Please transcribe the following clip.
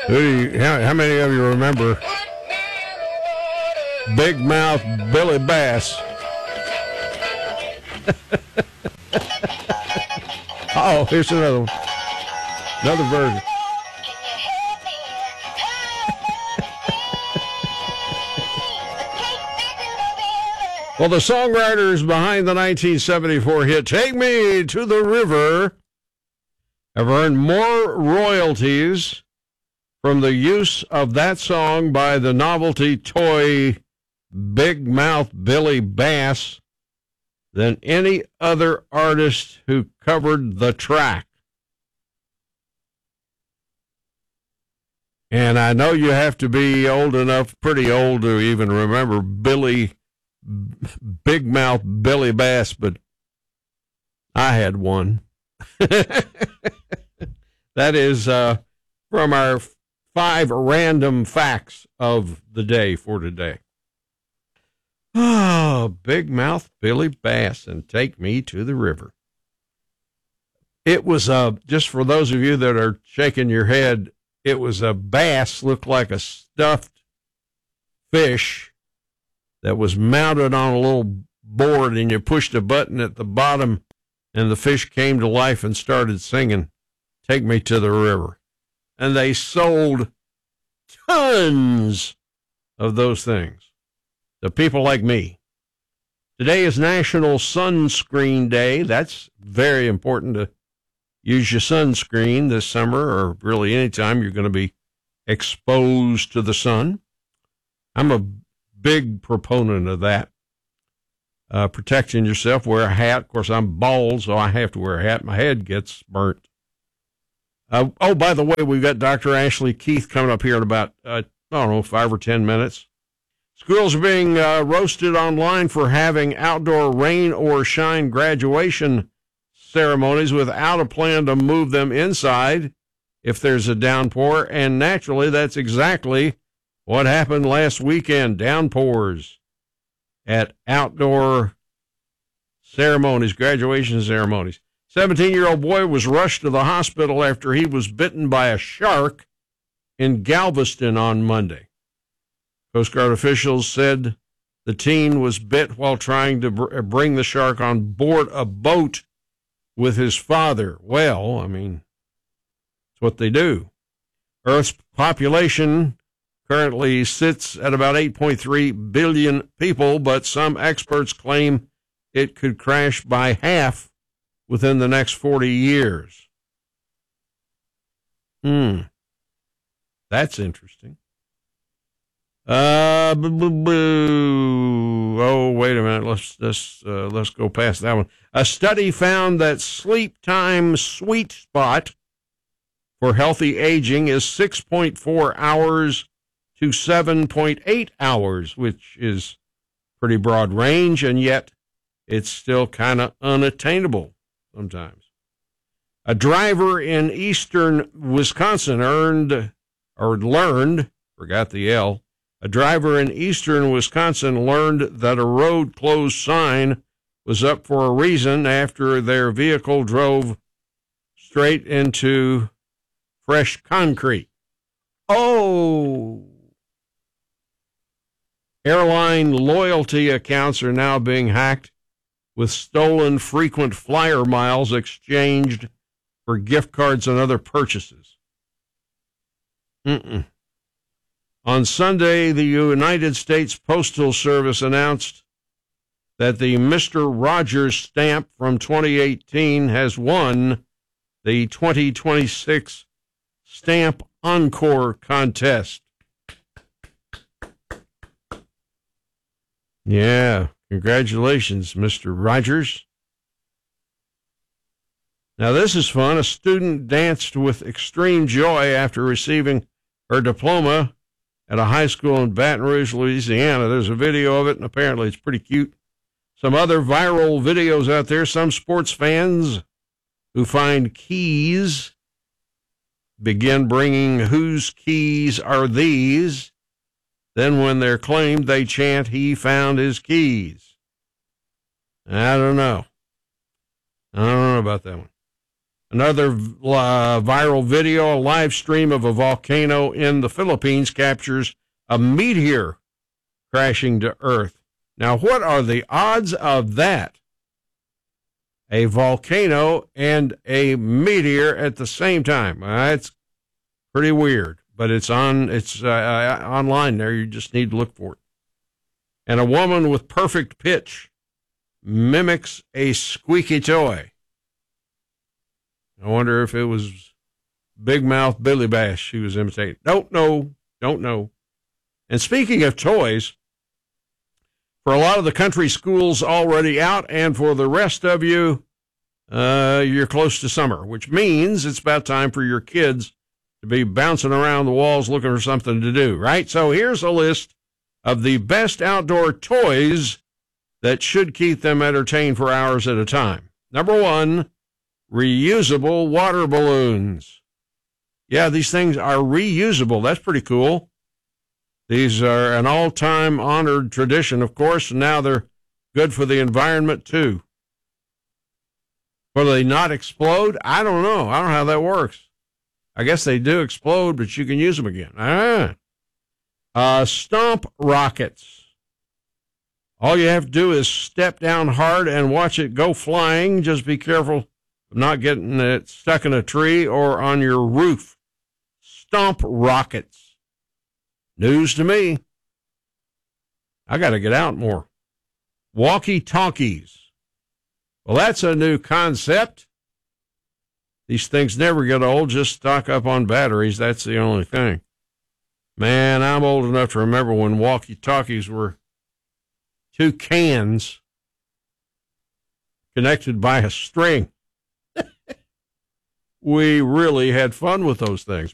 How many of you remember Big Mouth Billy Bass? Oh, here's another one. Another version. Well, the songwriters behind the 1974 hit Take Me to the River have earned more royalties from the use of that song by the novelty toy Big Mouth Billy Bass than any other artist who covered the track. And I know you have to be old enough, pretty old, to even remember Big Mouth Billy Bass, but I had one. That is from our 5 random facts of the day for today. Oh, Big Mouth Billy Bass and Take Me to the River. It was, just for those of you that are shaking your head, it was a bass, looked like a stuffed fish that was mounted on a little board, and you pushed a button at the bottom, and the fish came to life and started singing, Take Me to the River. And they sold tons of those things to people like me. Today is National Sunscreen Day. That's very important to use your sunscreen this summer, or really anytime you're going to be exposed to the sun. I'm a big proponent of that. Protecting yourself, wear a hat. Of course, I'm bald, so I have to wear a hat. My head gets burnt. Oh, by the way, we've got Dr. Ashley Keith coming up here in about, 5 or 10 minutes. Schools are being roasted online for having outdoor rain or shine graduation ceremonies without a plan to move them inside if there's a downpour. And naturally, that's exactly what happened last weekend. Downpours at outdoor ceremonies, graduation ceremonies. 17-year-old boy was rushed to the hospital after he was bitten by a shark in Galveston on Monday. Coast Guard officials said the teen was bit while trying to bring the shark on board a boat with his father. Well, I mean, it's what they do. Earth's population currently sits at about 8.3 billion people, but some experts claim it could crash by half within the next 40 years. That's interesting. Oh, wait a minute. Let's go past that one. A study found that sleep time sweet spot for healthy aging is 6.4 hours to 7.8 hours, which is pretty broad range, and yet it's still kind of unattainable sometimes. A driver in eastern Wisconsin learned, forgot the L. A driver in eastern Wisconsin learned that a road closed sign was up for a reason after their vehicle drove straight into fresh concrete. Oh! Airline loyalty accounts are now being hacked, with stolen frequent flyer miles exchanged for gift cards and other purchases. On Sunday, the United States Postal Service announced that the Mr. Rogers stamp from 2018 has won the 2026 Stamp Encore contest. Yeah. Congratulations, Mr. Rogers. Now, this is fun. A student danced with extreme joy after receiving her diploma at a high school in Baton Rouge, Louisiana. There's a video of it, and apparently it's pretty cute. Some other viral videos out there. Some sports fans who find keys begin bringing "Whose keys are these?" Then when they're claimed, they chant, "He found his keys." I don't know about that one. Another viral video, a live stream of a volcano in the Philippines captures a meteor crashing to Earth. Now, what are the odds of that? A volcano and a meteor at the same time. It's pretty weird, but it's online there. You just need to look for it. And a woman with perfect pitch mimics a squeaky toy. I wonder if it was Big Mouth Billy Bass she was imitating. Don't know. And speaking of toys, for a lot of the country schools already out, and for the rest of you, you're close to summer, which means it's about time for your kids to be bouncing around the walls looking for something to do, right? So here's a list of the best outdoor toys that should keep them entertained for hours at a time. Number 1, reusable water balloons. Yeah, these things are reusable. That's pretty cool. These are an all-time honored tradition, of course, and now they're good for the environment, too. Will they not explode? I don't know. I don't know how that works. I guess they do explode, but you can use them again. Stomp rockets. All you have to do is step down hard and watch it go flying. Just be careful of not getting it stuck in a tree or on your roof. Stomp rockets. News to me. I got to get out more. Walkie-talkies. Well, that's a new concept. These things never get old. Just stock up on batteries. That's the only thing. Man, I'm old enough to remember when walkie-talkies were 2 cans connected by a string. We really had fun with those things.